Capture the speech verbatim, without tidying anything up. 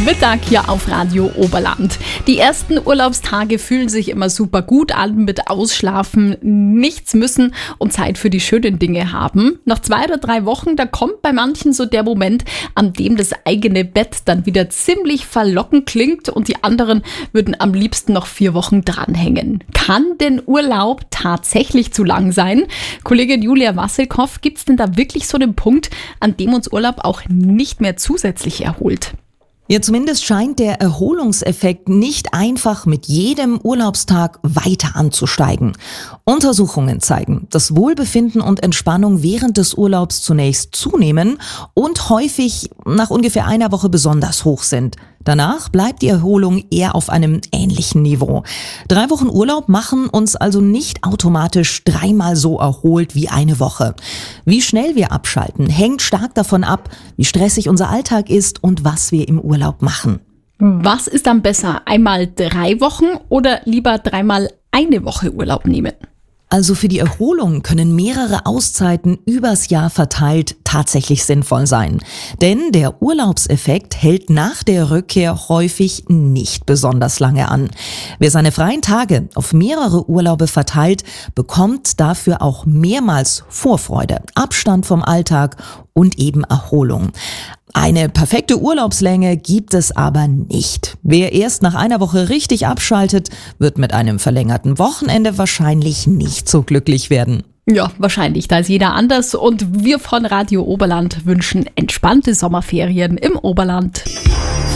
Mittag hier auf Radio Oberland. Die ersten Urlaubstage fühlen sich immer super gut an mit Ausschlafen, nichts müssen und Zeit für die schönen Dinge haben. Nach zwei oder drei Wochen, da kommt bei manchen so der Moment, an dem das eigene Bett dann wieder ziemlich verlockend klingt und die anderen würden am liebsten noch vier Wochen dranhängen. Kann denn Urlaub tatsächlich zu lang sein? Kollegin Julia Wasselkoff, gibt es denn da wirklich so einen Punkt, an dem uns Urlaub auch nicht mehr zusätzlich erholt? Ja, zumindest scheint der Erholungseffekt nicht einfach mit jedem Urlaubstag weiter anzusteigen. Untersuchungen zeigen, dass Wohlbefinden und Entspannung während des Urlaubs zunächst zunehmen und häufig nach ungefähr einer Woche besonders hoch sind. Danach bleibt die Erholung eher auf einem ähnlichen Niveau. Drei Wochen Urlaub machen uns also nicht automatisch dreimal so erholt wie eine Woche. Wie schnell wir abschalten, hängt stark davon ab, wie stressig unser Alltag ist und was wir im Urlaub machen. Was ist dann besser? Einmal drei Wochen oder lieber dreimal eine Woche Urlaub nehmen? Also für die Erholung können mehrere Auszeiten übers Jahr verteilt tatsächlich sinnvoll sein. Denn der Urlaubseffekt hält nach der Rückkehr häufig nicht besonders lange an. Wer seine freien Tage auf mehrere Urlaube verteilt, bekommt dafür auch mehrmals Vorfreude, Abstand vom Alltag und eben Erholung. Eine perfekte Urlaubslänge gibt es aber nicht. Wer erst nach einer Woche richtig abschaltet, wird mit einem verlängerten Wochenende wahrscheinlich nicht so glücklich werden. Ja, wahrscheinlich, da ist jeder anders und wir von Radio Oberland wünschen entspannte Sommerferien im Oberland.